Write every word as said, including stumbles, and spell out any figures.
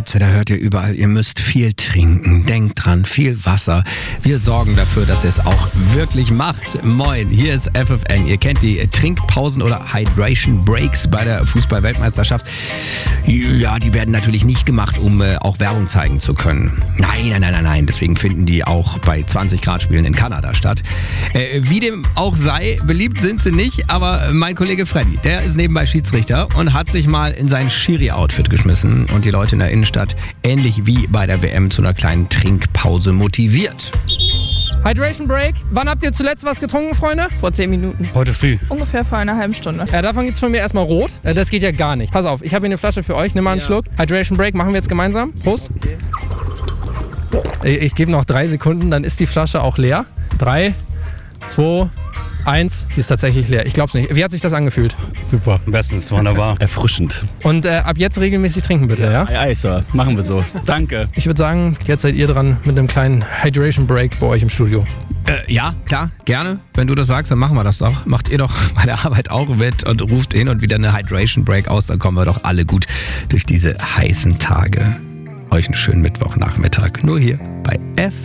Hitze, da hört ihr überall, ihr müsst viel trinken. Denkt dran, viel Wasser. Wir sorgen dafür, dass ihr es auch wirklich macht. Moin, hier ist F F N. Ihr kennt die Trinkpausen oder Hydration Breaks bei der Fußball-Weltmeisterschaft. Ja, die werden natürlich nicht gemacht, um äh, auch Werbung zeigen zu können. Nein, nein, nein, nein, nein. Deswegen finden die auch bei zwanzig Grad Spielen in Kanada statt. Äh, wie dem auch sei, beliebt sind sie nicht, aber mein Kollege Freddy, der ist nebenbei Schiedsrichter und hat sich mal in sein Schiri-Outfit geschmissen und die Leute in der Innenstadt ähnlich wie bei der W M zu einer kleinen Trinkpause motiviert. Hydration Break. Wann habt ihr zuletzt was getrunken, Freunde? Vor zehn Minuten. Heute früh. Ungefähr vor einer halben Stunde. Ja, davon gibt's von mir erstmal rot. Äh, Das geht ja gar nicht. Pass auf, ich habe hier eine Flasche für euch. Nimm mal einen ja. Schluck. Hydration Break machen wir jetzt gemeinsam. Prost. Okay. Ich, ich gebe noch drei Sekunden, dann ist die Flasche auch leer. Drei, zwei, eins. Die ist tatsächlich leer. Ich glaub's nicht. Wie hat sich das angefühlt? Super. Bestens, wunderbar. Erfrischend. Und äh, ab jetzt regelmäßig trinken bitte, ja? Ja, ja, Sir. Machen wir so. Danke. Ich würde sagen, jetzt seid ihr dran mit einem kleinen Hydration Break bei euch im Studio. Äh, ja, klar, gerne. Wenn du das sagst, dann machen wir das doch. Macht ihr doch bei der Arbeit auch mit und ruft hin und wieder eine Hydration Break aus, dann kommen wir doch alle gut durch diese heißen Tage. Euch einen schönen Mittwochnachmittag. Nur hier bei F